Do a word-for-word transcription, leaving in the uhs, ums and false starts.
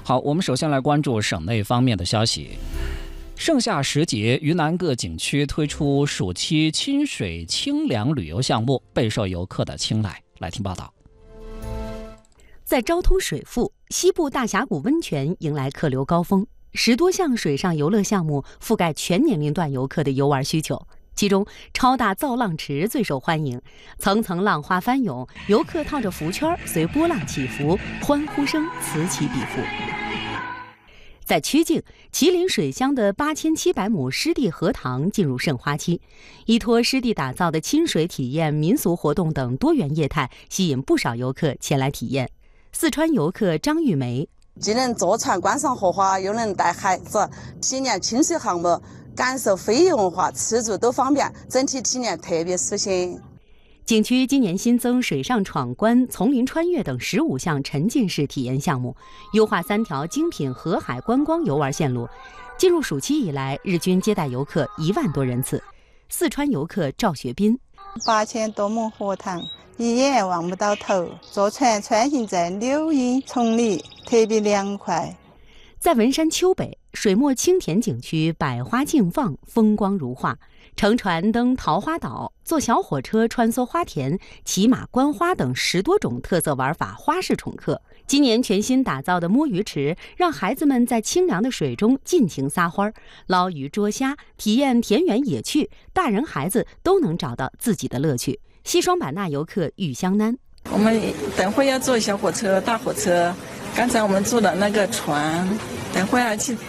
好，我们首先来关注省内方面的消息。盛夏时节，云南各景区推出暑期亲水清凉旅游项目，备受游客的青睐。来听报道。 在昭通水腹，西部大峡谷温泉迎来客流高峰，十多项水上游乐项目覆盖全年龄段游客的游玩需求。其中，超大造浪池最受欢迎，层层浪花翻涌，游客套着浮圈随波浪起伏，欢呼声此起彼伏。在曲靖，麒麟水乡的八千七百亩湿地荷塘进入盛花期，依托湿地打造的亲水体验、民俗活动等多元业态，吸引不少游客前来体验。四川游客张玉梅， 既能坐船观赏荷花，又能带孩子体验亲水项目，感受非遗文化，吃住都方便，整体体验特别舒心。 景区今年新增水上闯关、丛林穿越等十五项沉浸式体验项目，优化三条精品河海观光游玩线路。进入暑期以来，日均接待游客一万多人次。四川游客赵学斌， 八千多亩荷塘，一眼望不到头，坐船穿行在柳荫丛里，特别凉快。 在文山丘北，水墨青田景区百花竞放，风光如画。乘船登桃花岛，坐小火车穿梭花田，骑马观花等十多种特色玩法花式宠客。今年全新打造的摸鱼池，让孩子们在清凉的水中尽情撒欢，捞鱼捉虾，体验田园野趣，大人孩子都能找到自己的乐趣。西双版纳游客玉香楠， 我们等会要坐小火车、大火车，刚才我们坐的那个船，等会儿要去